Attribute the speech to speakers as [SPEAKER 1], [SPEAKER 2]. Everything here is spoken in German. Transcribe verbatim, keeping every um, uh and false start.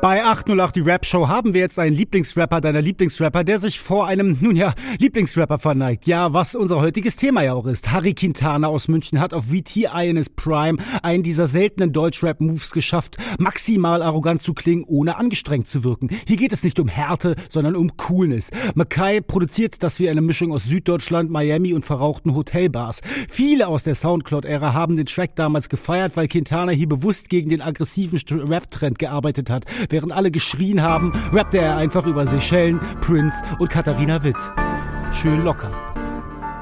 [SPEAKER 1] Bei achthundertacht die Rap-Show haben wir jetzt einen Lieblingsrapper deiner Lieblingsrapper, der sich vor einem, nun ja, Lieblingsrapper verneigt. Ja, was unser heutiges Thema ja auch ist. Harry Quintana aus München hat auf V T I in his Prime einen dieser seltenen Deutsch-Rap-Moves geschafft, maximal arrogant zu klingen, ohne angestrengt zu wirken. Hier geht es nicht um Härte, sondern um Coolness. Mackay produziert das wie eine Mischung aus Süddeutschland, Miami und verrauchten Hotelbars. Viele aus der Soundcloud-Ära haben den Track damals gefeiert, weil Quintana hier bewusst gegen den aggressiven Rap-Trend gearbeitet hat. Während alle geschrien haben, rappte er einfach über Seychellen, Prince und Katharina Witt. Schön locker.